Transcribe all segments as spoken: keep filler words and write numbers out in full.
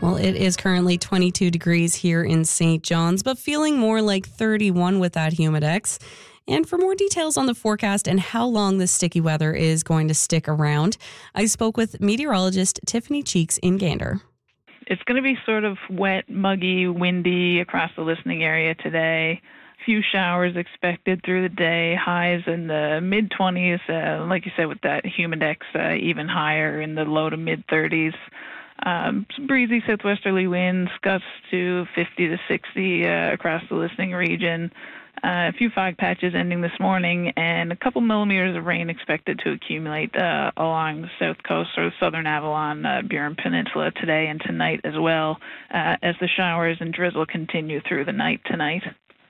Well, it is currently twenty-two degrees here in Saint John's, but feeling more like thirty-one with that humidex. And for more details on the forecast and how long this sticky weather is going to stick around, I spoke with meteorologist Tiffany Cheeks in Gander. It's going to be sort of wet, muggy, windy across the listening area today. A few showers expected through the day, highs in the mid-twenties, uh, like you said, with that humidex uh, even higher in the low to mid-thirties. Um, some breezy southwesterly winds, gusts to fifty to sixty uh, across the listening region. Uh, a few fog patches ending this morning, and a couple millimeters of rain expected to accumulate uh, along the south coast or the southern Avalon, uh, Burin Peninsula today and tonight as well, uh, as the showers and drizzle continue through the night tonight.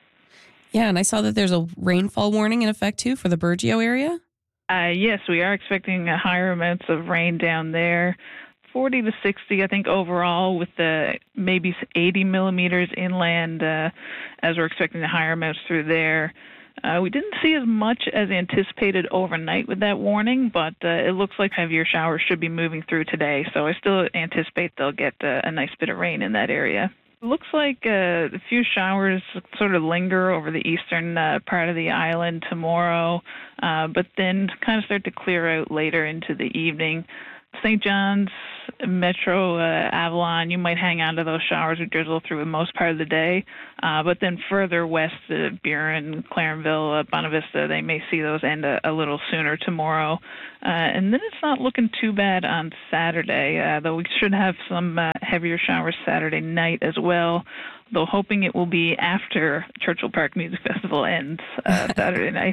Yeah, and I saw that there's a rainfall warning in effect too for the Burgeo area. Uh, yes, we are expecting uh, higher amounts of rain down there. forty to sixty, I think, overall, with the maybe eighty millimeters inland, uh, as we're expecting the higher amounts through there. Uh, we didn't see as much as anticipated overnight with that warning, but uh, it looks like heavier showers should be moving through today, so I still anticipate they'll get uh, a nice bit of rain in that area. It looks like uh, a few showers sort of linger over the eastern uh, part of the island tomorrow, uh, but then kind of start to clear out later into the evening. Saint John's, Metro, uh, Avalon, you might hang on to those showers or drizzle through most part of the day. Uh, but then further west, uh, Burin, Clarenville, uh, Bonavista, they may see those end a, a little sooner tomorrow. Uh, and then it's not looking too bad on Saturday, uh, though we should have some uh, heavier showers Saturday night as well, though hoping it will be after Churchill Park Music Festival ends uh, Saturday night.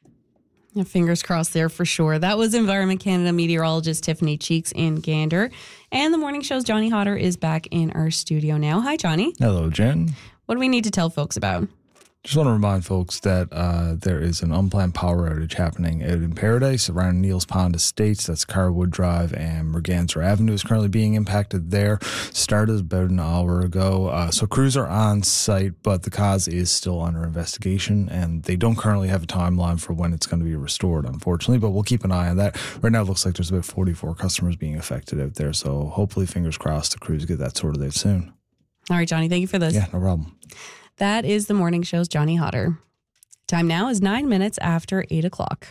Yeah, fingers crossed there for sure. That was Environment Canada meteorologist Tiffany Cheeks in Gander. And the morning show's Johnny Hodder is back in our studio now. Hi, Johnny. Hello, Jen. What do we need to tell folks about? Just want to remind folks that uh, there is an unplanned power outage happening out in Paradise around Neils Pond Estates. That's Carwood Drive and Merganser Avenue is currently being impacted there. Started about an hour ago. Uh, so crews are on site, but the cause is still under investigation, and they don't currently have a timeline for when it's going to be restored, unfortunately, but we'll keep an eye on that. Right now, it looks like there's about forty-four customers being affected out there, so hopefully, fingers crossed, the crews get that sorted out soon. All right, Johnny, thank you for this. Yeah, no problem. That is the morning show's Johnny Hodder. Time now is nine minutes after eight o'clock.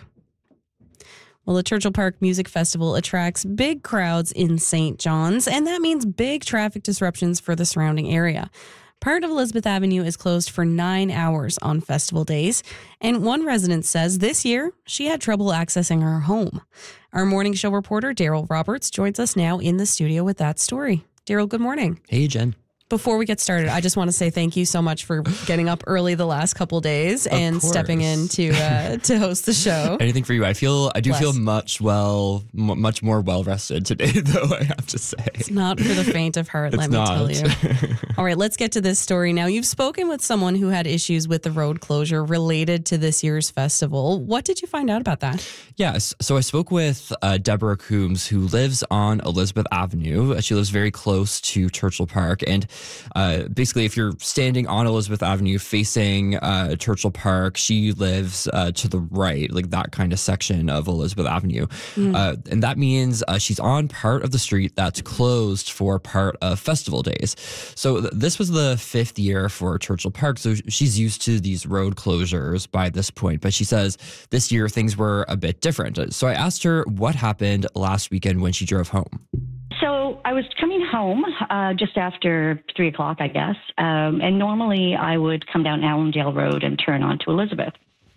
Well, the Churchill Park Music Festival attracts big crowds in Saint John's, and that means big traffic disruptions for the surrounding area. Part of Elizabeth Avenue is closed for nine hours on festival days, and one resident says this year she had trouble accessing her home. Our morning show reporter, Daryl Roberts, joins us now in the studio with that story. Daryl, good morning. Hey, Jen. Before we get started, I just want to say thank you so much for getting up early the last couple days Of and course. stepping in to uh, to host the show. Anything for you. I feel I do Bless. feel much well, m- much more well rested today, though. I have to say, It's not for the faint of heart. It's let me not. tell you. All right, let's get to this story now. You've spoken with someone who had issues with the road closure related to this year's festival. What did you find out about that? Yes. So I spoke with uh, Deborah Coombs, who lives on Elizabeth Avenue. She lives very close to Churchill Park, and uh, basically, if you're standing on Elizabeth Avenue facing uh, Churchill Park, she lives uh, to the right, like that kind of section of Elizabeth Avenue. Mm. Uh, and that means uh, she's on part of the street that's closed for part of festival days. So th- this was the fifth year for Churchill Park. So she's used to these road closures by this point. But she says this year things were a bit different. So I asked her what happened last weekend when she drove home. So I was coming home uh, just after three o'clock, I guess. Um, and normally I would come down Allendale Road and turn onto Elizabeth.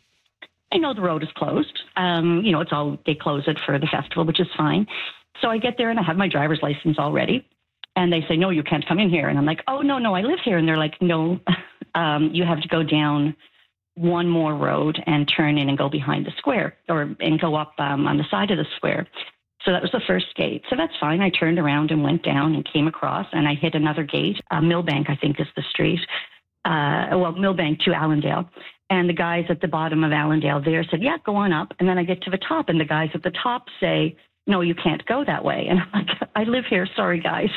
I know the road is closed. Um, you know, it's all, they close it for the festival, which is fine. So I get there and I have my driver's license already. And they say, no, you can't come in here. And I'm like, oh, no, no, I live here. And they're like, no, um, you have to go down one more road and turn in and go behind the square or and go up um, on the side of the square. So that was the first gate. So that's fine. I turned around and went down and came across, and I hit another gate. Uh, Millbank, I think, is the street. Uh, well, Millbank to Allendale. And the guys at the bottom of Allendale there said, yeah, go on up. And then I get to the top, and the guys at the top say, no, you can't go that way. And I'm like, I live here. Sorry, guys.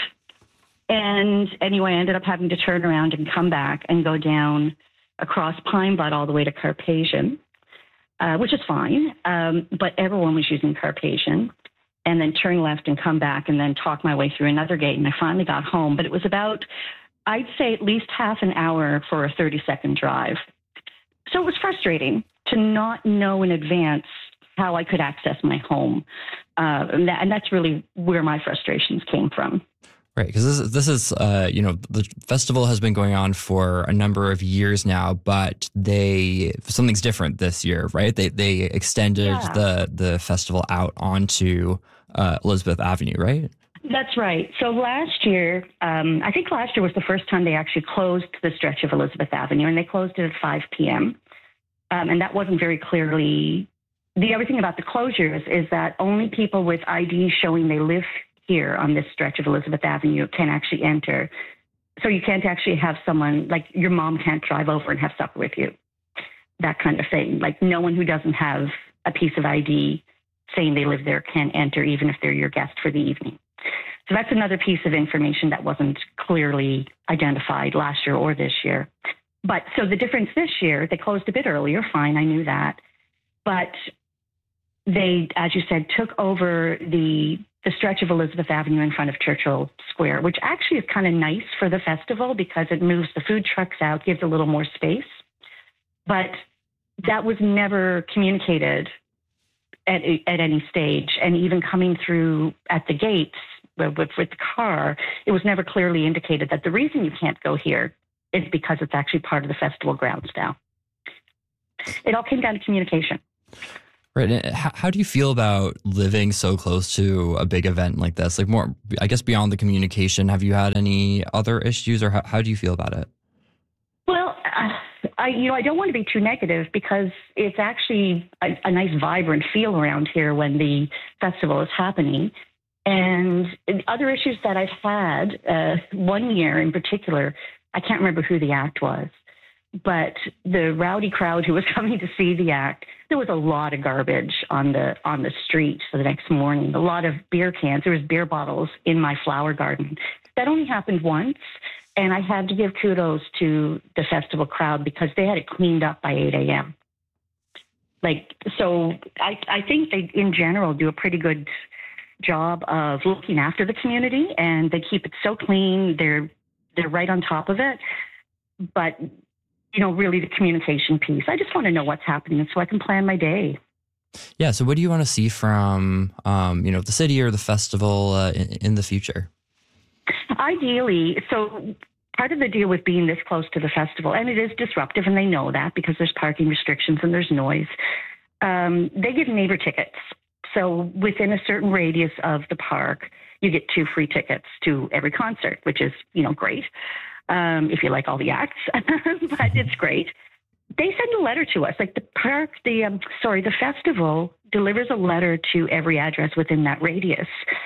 And anyway, I ended up having to turn around and come back and go down across Pine Butt all the way to Carpathian, uh, which is fine. Um, but everyone was using Carpathian. and then turn left and come back and then talk my way through another gate. And I finally got home, but it was about, I'd say at least half an hour for a thirty second drive. So it was frustrating to not know in advance how I could access my home. Uh, and, that, and that's really where my frustrations came from. Right, because this is, this is uh, you know, the festival has been going on for a number of years now, but they something's different this year, right? They they extended Yeah. the the festival out onto uh, Elizabeth Avenue, right? That's right. So last year, um, I think last year was the first time they actually closed the stretch of Elizabeth Avenue, and they closed it at five p.m. Um, and that wasn't very clearly. The other thing about the closures is that only people with I D showing they live here on this stretch of Elizabeth Avenue can actually enter. So you can't actually have someone, like your mom can't drive over and have supper with you, that kind of thing. Like no one who doesn't have a piece of I D saying they live there can enter, even if they're your guest for the evening. So that's another piece of information that wasn't clearly identified last year or this year. But so the difference this year, they closed a bit earlier, fine, I knew that. But they, as you said, took over the the stretch of Elizabeth Avenue in front of Churchill Square, which actually is kind of nice for the festival because it moves the food trucks out, gives a little more space. But that was never communicated at, at any stage. And even coming through at the gates with, with the car, it was never clearly indicated that the reason you can't go here is because it's actually part of the festival grounds now. It all came down to communication. Right. How, how do you feel about living so close to a big event like this? Like more, I guess, beyond the communication, have you had any other issues, or how, how do you feel about it? Well, uh, I, you know, I don't want to be too negative because it's actually a, a nice, vibrant feel around here when the festival is happening. And other issues that I've had, uh, one year in particular, I can't remember who the act was, but the rowdy crowd who was coming to see the act, there was a lot of garbage on the on the street for the next morning, a lot of beer cans. There was beer bottles in my flower garden. That only happened once, and I had to give kudos to the festival crowd because they had it cleaned up by eight a.m. Like, so I, I think they, in general, do a pretty good job of looking after the community, and they keep it so clean. They're they're right on top of it. But you know, really the communication piece. I just want to know what's happening so I can plan my day. Yeah. So what do you want to see from, um, you know, the city or the festival uh, in, in the future? Ideally, so part of the deal with being this close to the festival, and it is disruptive, and they know that because there's parking restrictions and there's noise, um, they give neighbor tickets. So within a certain radius of the park, you get two free tickets to every concert, which is, you know, great. Um, if you like all the acts, but it's great. They send a letter to us, like the park, the, um, sorry, the festival delivers a letter to every address within that radius.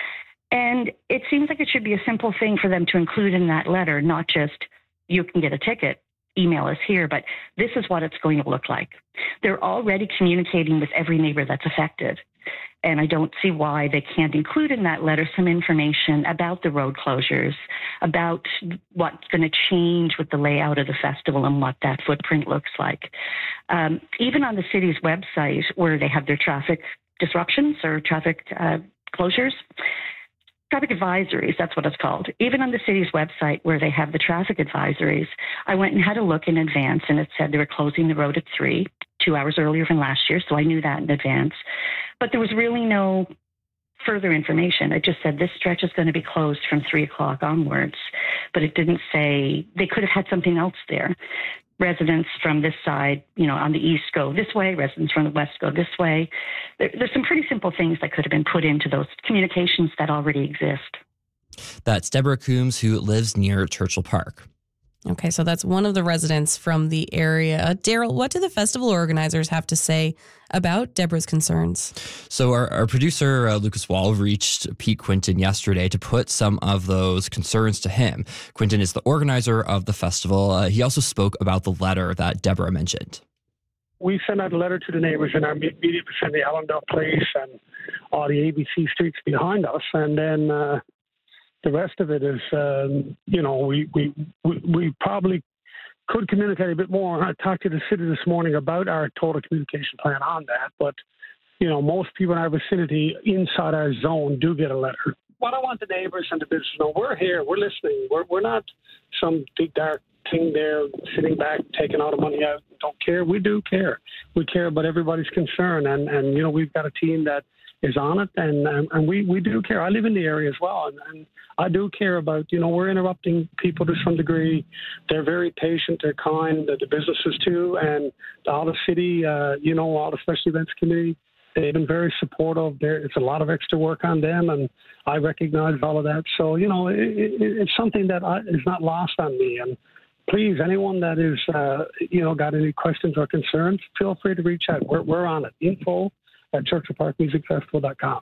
And it seems like it should be a simple thing for them to include in that letter, not just you can get a ticket, email us here, but this is what it's going to look like. They're already communicating with every neighbor that's affected. And I don't see why they can't include in that letter some information about the road closures, about what's going to change with the layout of the festival and what that footprint looks like. Um, even on the city's website where they have their traffic disruptions or traffic uh, closures, traffic advisories, that's what it's called. Even on the city's website where they have the traffic advisories, I went and had a look in advance, and it said they were closing the road at three, two hours earlier than last year, so I knew that in advance. But there was really no further information. It just said this stretch is going to be closed from three o'clock onwards, but it didn't say, they could have had something else there. Residents from this side, you know, on the east go this way, residents from the west go this way. There, there's some pretty simple things that could have been put into those communications that already exist. That's Deborah Coombs, who lives near Churchill Park. Okay, so that's one of the residents from the area. Daryl, what do the festival organizers have to say about Deborah's concerns? So our, our producer, uh, Lucas Wall, reached Pete Quinton yesterday to put some of those concerns to him. Quinton is the organizer of the festival. Uh, he also spoke about the letter that Deborah mentioned. We sent out a letter to the neighbors in our immediate vicinity, Allendale Place and all the A B C streets behind us. And then uh, the rest of it is, um, you know, we, we, we, we probably could communicate a bit more. I talked to the city this morning about our total communication plan on that. But, you know, most people in our vicinity inside our zone do get a letter. What I want the neighbors and the business to know, we're here, we're listening. We're, we're not some big dark thing there sitting back, taking all the money out, don't care. We do care. We care about everybody's concern. And, and you know, we've got a team that is on it, and, and, and we, we do care. I live in the area as well, and, and I do care about, you know, we're interrupting people to some degree. They're very patient, they're kind, the, the businesses too, and all the city, uh, you know, all the special events committee, they've been very supportive. There, it's a lot of extra work on them, and I recognize all of that. So, you know, it, it, it's something that I, is not lost on me. And please, anyone that is, uh, you know, got any questions or concerns, feel free to reach out. We're, we're on it. Info at churchill park music festival dot com.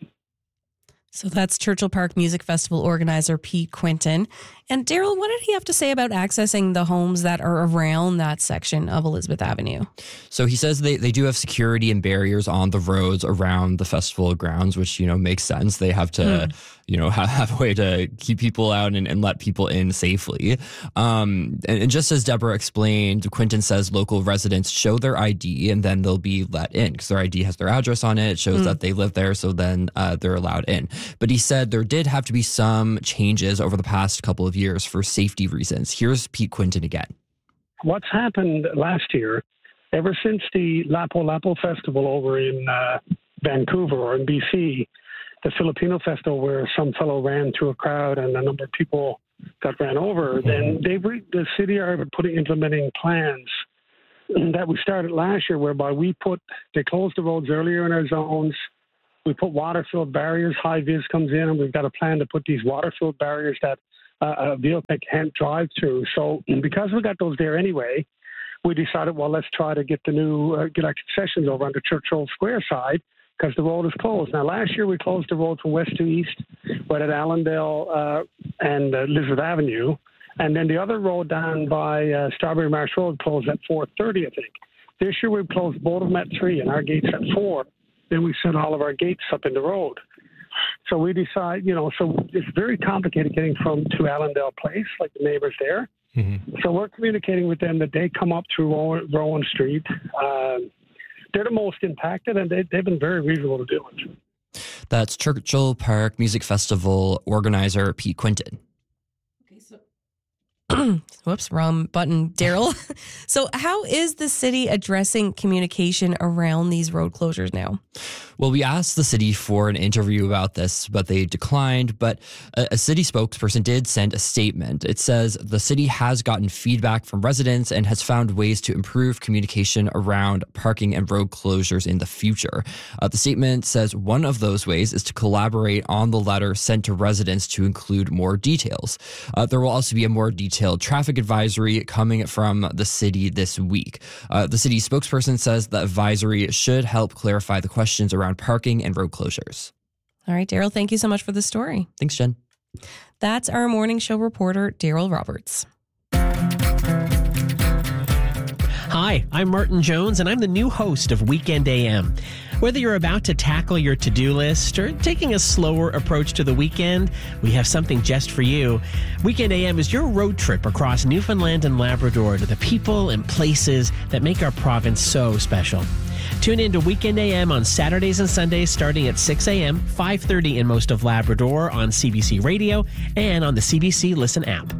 So that's Churchill Park Music Festival organizer Pete Quinton. And Daryl, what did he have to say about accessing the homes that are around that section of Elizabeth Avenue? So he says they, they do have security and barriers on the roads around the festival grounds, which, you know, makes sense. They have to, mm. you know, have, have a way to keep people out and, and let people in safely. Um, and, and just as Deborah explained, Quinton says local residents show their I D and then they'll be let in because their I D has their address on it. It shows mm. that they live there. So then uh, they're allowed in. But he said there did have to be some changes over the past couple of years for safety reasons. Here's Pete Quinton again. What's happened last year, ever since the Lapu Lapu Festival over in uh, Vancouver or in B C, the Filipino Festival where some fellow ran through a crowd and a number of people got ran over, then they've re- the city are putting implementing plans that we started last year whereby we put, they closed the roads earlier in our zones. We put water-filled barriers. High vis comes in, and we've got a plan to put these water-filled barriers that uh, a vehicle can't drive through. So because we got those there anyway, we decided, well, let's try to get the new uh, get our concessions over on the Churchill Square side because the road is closed. Now, last year we closed the road from west to east, right at Allendale uh, and uh, Elizabeth Avenue, and then the other road down by uh, Strawberry Marsh Road closed at four thirty, I think. This year we've closed both of them at three, and our gates at four. Then we set all of our gates up in the road. So we decide, you know, so it's very complicated getting from to Allendale Place, like the neighbors there. Mm-hmm. So we're communicating with them that they come up through Rowan, Rowan Street. Uh, they're the most impacted, and they, they've been very reasonable to do it. That's Churchill Park Music Festival organizer Pete Quinton. Whoops, wrong button, Daryl. So how is the city addressing communication around these road closures now? Well, we asked the city for an interview about this, but they declined. But a, a city spokesperson did send a statement. It says the city has gotten feedback from residents and has found ways to improve communication around parking and road closures in the future. Uh, the statement says one of those ways is to collaborate on the letter sent to residents to include more details. Uh, there will also be a more detailed traffic advisory coming from the city this week. Uh, the city spokesperson says the advisory should help clarify the questions around parking and road closures. All right, Daryl, thank you so much for the story. Thanks, Jen. That's our morning show reporter, Daryl Roberts. Hi, I'm Martin Jones, and I'm the new host of Weekend A M. Whether you're about to tackle your to-do list or taking a slower approach to the weekend, we have something just for you. Weekend A M is your road trip across Newfoundland and Labrador to the people and places that make our province so special. Tune in to Weekend A M on Saturdays and Sundays starting at six a.m., five thirty in most of Labrador on C B C Radio and on the C B C Listen app.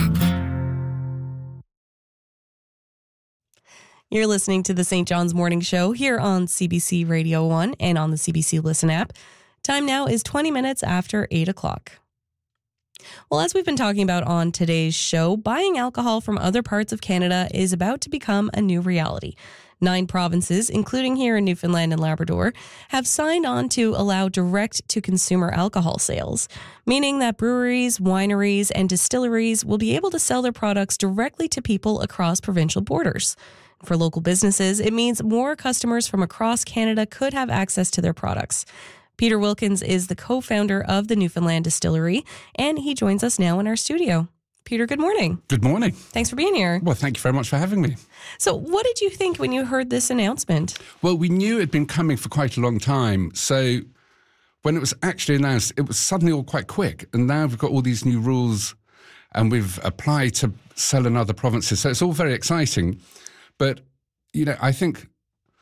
You're listening to the Saint John's Morning Show here on C B C Radio one and on the C B C Listen app. Time now is twenty minutes after eight o'clock. Well, as we've been talking about on today's show, buying alcohol from other parts of Canada is about to become a new reality. Nine provinces, including here in Newfoundland and Labrador, have signed on to allow direct-to-consumer alcohol sales, meaning that breweries, wineries, and distilleries will be able to sell their products directly to people across provincial borders. For local businesses, it means more customers from across Canada could have access to their products. Peter Wilkins is the co-founder of the Newfoundland Distillery, and he joins us now in our studio. Peter, good morning. Good morning. Thanks for being here. Well, thank you very much for having me. So what did you think when you heard this announcement? Well, we knew it had been coming for quite a long time. So when it was actually announced, it was suddenly all quite quick. And now we've got all these new rules and we've applied to sell in other provinces. So it's all very exciting. But, you know, I think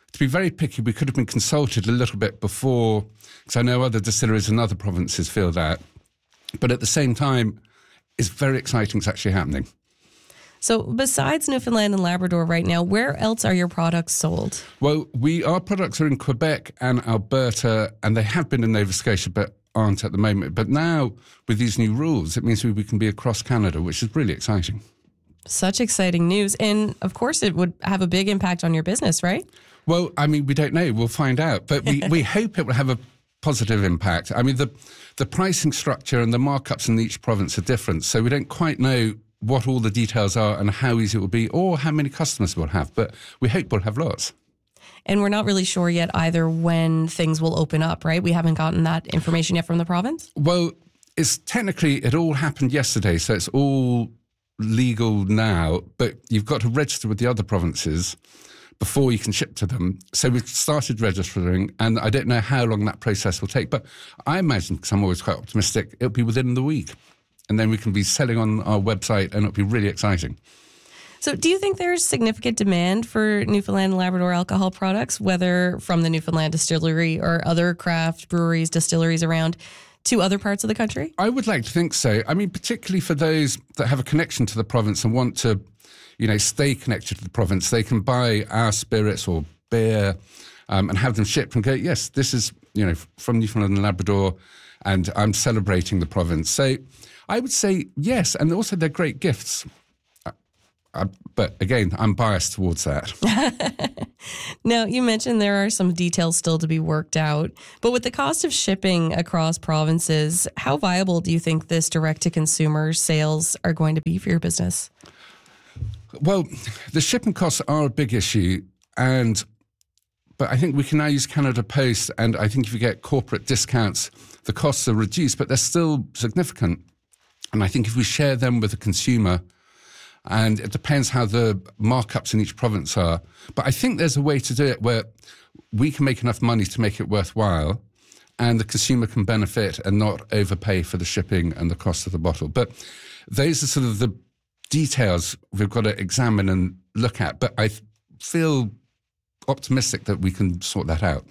to be very picky, we could have been consulted a little bit before, because I know other distilleries in other provinces feel that. But at the same time, it's very exciting. It's actually happening. So besides Newfoundland and Labrador right now, where else are your products sold? Well, we our products are in Quebec and Alberta, and they have been in Nova Scotia, but aren't at the moment. But now, with these new rules, it means we can be across Canada, which is really exciting. Such exciting news. And of course, it would have a big impact on your business, right? Well, I mean, we don't know. We'll find out. But we, we hope it will have a positive impact. I mean, the the pricing structure and the markups in each province are different. So we don't quite know what all the details are and how easy it will be or how many customers we'll have. But we hope we'll have lots. And we're not really sure yet either when things will open up, right? We haven't gotten that information yet from the province? Well, it's technically, it all happened yesterday. So it's all legal now. But you've got to register with the other provinces before you can ship to them. So we've started registering, and I don't know how long that process will take. But I imagine, because I'm always quite optimistic, it'll be within the week. And then we can be selling on our website, and it'll be really exciting. So do you think there's significant demand for Newfoundland and Labrador alcohol products, whether from the Newfoundland distillery or other craft breweries, distilleries around to other parts of the country? I would like to think so. I mean, particularly for those that have a connection to the province and want to, you know, stay connected to the province, they can buy our spirits or beer um, and have them shipped and go, yes, this is, you know, from Newfoundland and Labrador, and I'm celebrating the province. So I would say yes, and also they're great gifts. Uh, uh, but again, I'm biased towards that. Now, you mentioned there are some details still to be worked out, but with the cost of shipping across provinces, how viable do you think this direct-to-consumer sales are going to be for your business? Well, the shipping costs are a big issue, and but I think we can now use Canada Post, and I think if you get corporate discounts, the costs are reduced, but they're still significant. And I think if we share them with the consumer, and it depends how the markups in each province are, but I think there's a way to do it where we can make enough money to make it worthwhile, and the consumer can benefit and not overpay for the shipping and the cost of the bottle. But those are sort of the details we've got to examine and look at. But I feel optimistic that we can sort that out.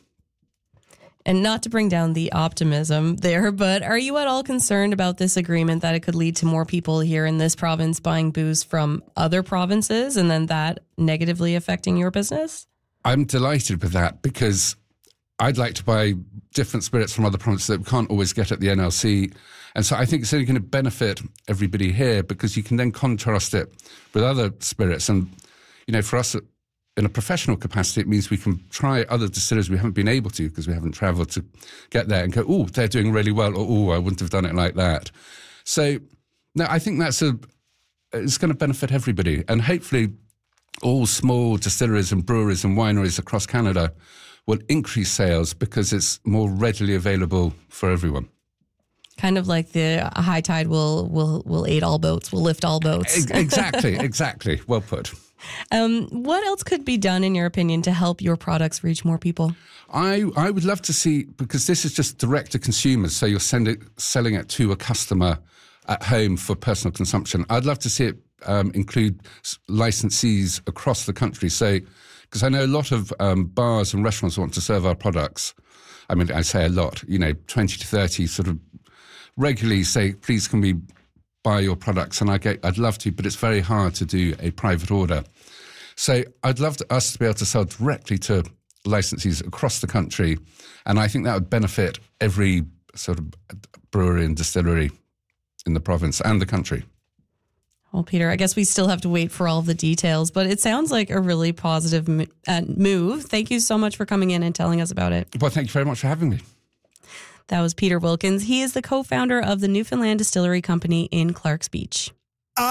And not to bring down the optimism there, but are you at all concerned about this agreement that it could lead to more people here in this province buying booze from other provinces and then that negatively affecting your business? I'm delighted with that, because I'd like to buy different spirits from other provinces that we can't always get at the N L C. And so I think it's only going to benefit everybody here, because you can then contrast it with other spirits. And, you know, for us in a professional capacity, it means we can try other distillers we haven't been able to because we haven't travelled to get there and go, oh, they're doing really well, or oh, I wouldn't have done it like that. So, no, I think that's a, it's going to benefit everybody. And hopefully all small distilleries and breweries and wineries across Canada will increase sales because it's more readily available for everyone. Kind of like the high tide will will will aid all boats, will lift all boats. Exactly, exactly. Well put. Um, what else could be done, in your opinion, to help your products reach more people? I, I would love to see, because this is just direct to consumers, so you're send it, selling it to a customer at home for personal consumption. I'd love to see it um, include licensees across the country. So, because I know a lot of um, bars and restaurants want to serve our products. I mean, I say a lot, you know, twenty to thirty sort of regularly say, please can we buy your products? And I get, I'd love to, but it's very hard to do a private order. So I'd love to, us to be able to sell directly to licensees across the country. And I think that would benefit every sort of brewery and distillery in the province and the country. Well, Peter, I guess we still have to wait for all of the details, but it sounds like a really positive move. Thank you so much for coming in and telling us about it. Well, thank you very much for having me. That was Peter Wilkins. He is the co-founder of the Newfoundland Distillery Company in Clarks Beach.